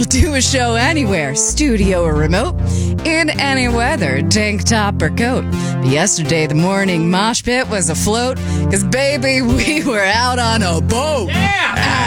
do a show anywhere, studio or remote, in any weather, tank top or coat. But yesterday, the morning mosh pit was afloat, 'cause baby, we were out on a boat. Yeah!